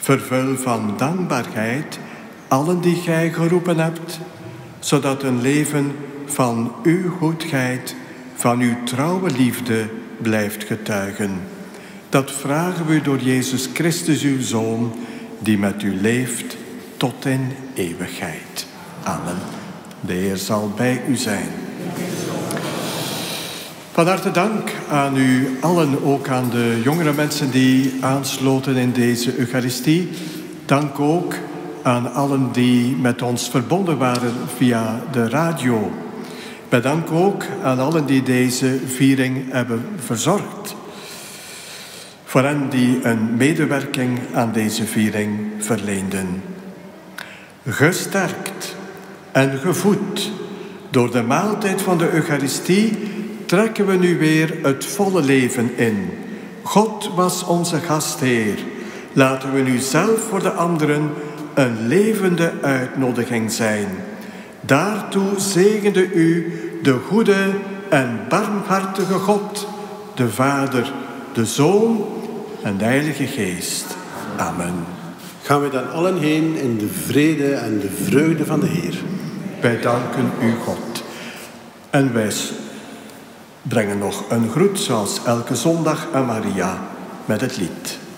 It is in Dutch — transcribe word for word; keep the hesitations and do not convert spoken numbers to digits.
Vervul van dankbaarheid allen die gij geroepen hebt, zodat een leven van uw goedheid, van uw trouwe liefde blijft getuigen. Dat vragen we door Jezus Christus, uw Zoon, die met u leeft tot in eeuwigheid. Amen. De Heer zal bij u zijn. Van harte dank aan u allen, ook aan de jongere mensen die aansloten in deze Eucharistie. Dank ook aan allen die met ons verbonden waren via de radio. Bedankt ook aan allen die deze viering hebben verzorgd. Voor hen die een medewerking aan deze viering verleenden. Gesterkt en gevoed door de maaltijd van de Eucharistie trekken we nu weer het volle leven in. God was onze gastheer. Laten we nu zelf voor de anderen een levende uitnodiging zijn. Daartoe zegende u de goede en barmhartige God, de Vader, de Zoon en de Heilige Geest. Amen. Gaan we dan allen heen in de vrede en de vreugde van de Heer. Wij danken u, God. En wij brengen nog een groet, zoals elke zondag, aan Maria met het lied.